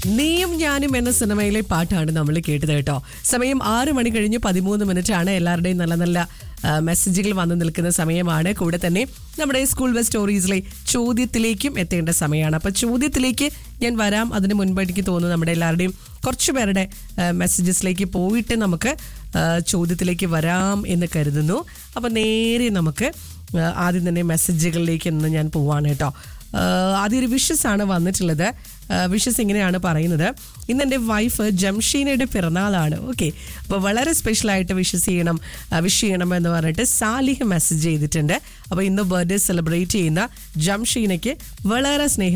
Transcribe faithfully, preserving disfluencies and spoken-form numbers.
നീയും ഞാനും എന്ന സിനിമയിലെ പാട്ടാണ് നമ്മൾ കേട്ടത് കേട്ടോ. സമയം ആറ് മണി കഴിഞ്ഞ് പതിമൂന്ന് മിനിറ്റ് ആണ്. എല്ലാവരുടെയും നല്ല നല്ല മെസ്സേജുകൾ വന്നു നിൽക്കുന്ന സമയമാണ്. കൂടെ തന്നെ നമ്മുടെ സ്കൂൾ ബസ് സ്റ്റോറീസിലെ ചോദ്യത്തിലേക്കും എത്തേണ്ട സമയമാണ്. അപ്പോൾ ചോദ്യത്തിലേക്ക് ഞാൻ വരാം. അതിന് മുൻപ് എനിക്ക് തോന്നുന്നു നമ്മുടെ എല്ലാവരുടെയും കുറച്ച് പേരുടെ മെസ്സേജസിലേക്ക് പോയിട്ട് നമുക്ക് ചോദ്യത്തിലേക്ക് വരാം എന്ന് കരുതുന്നു. അപ്പോൾ നേരെ നമുക്ക് ആദ്യം തന്നെ മെസ്സേജുകളിലേക്ക് ഇന്ന് ഞാൻ പോവാണ് കേട്ടോ. ആദ്യം ഒരു വിഷസ് ആണ് വന്നിട്ടുള്ളത്. വിഷസ് ഇങ്ങനെയാണ് പറയുന്നത്: ഇന്ന് എൻ്റെ വൈഫ് ജംഷീനയുടെ പിറന്നാളാണ്. ഓക്കെ, അപ്പോൾ വളരെ സ്പെഷ്യലായിട്ട് വിഷസ് ചെയ്യണം വിഷ് ചെയ്യണം എന്ന് പറഞ്ഞിട്ട് സാലിഹ് മെസ്സേജ് ചെയ്തിട്ടുണ്ട്. അപ്പോൾ ഇന്ന് ബർത്ത്ഡേ സെലിബ്രേറ്റ് ചെയ്യുന്ന ജംഷീനയ്ക്ക് വളരെ സ്നേഹ